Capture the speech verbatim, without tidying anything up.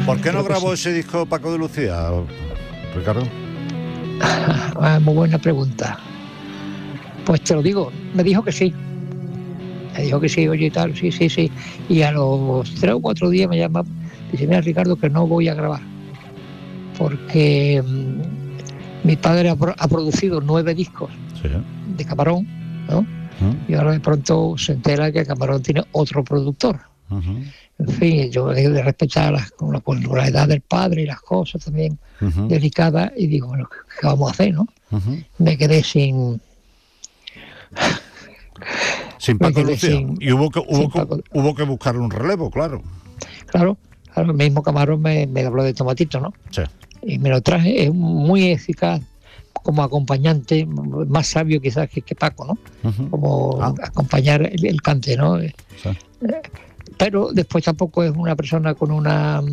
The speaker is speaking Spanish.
¿Por qué no Creo que grabó sí. ese disco Paco de Lucía, Ricardo? Ah, muy buena pregunta. Pues te lo digo, me dijo que sí. Me dijo que sí, oye y tal, sí, sí, sí. Y a los tres o cuatro días me llama, dice, mira Ricardo, que no voy a grabar. Porque mmm, mi padre ha, pro- ha producido nueve discos Sí. de Camarón, ¿no? ¿Mm? Y ahora de pronto se entera que Camarón tiene otro productor. Uh-huh. En fin, yo he de respetar las, con la, con la edad del padre y las cosas también Uh-huh. delicadas, y digo, bueno, ¿qué vamos a hacer, no? Uh-huh. Me quedé sin... Sin me Paco de quedé Lucía. sin, Y hubo que, hubo, sin que, Paco. hubo que buscar un relevo, claro. Claro, claro, el mismo Camarón me, me habló de Tomatito, ¿no? Sí. Y me lo traje, es muy eficaz como acompañante, más sabio quizás que, que Paco, ¿no? Uh-huh. Como Ah. acompañar el, el cante, ¿no? Sí. Pero después tampoco es una persona con una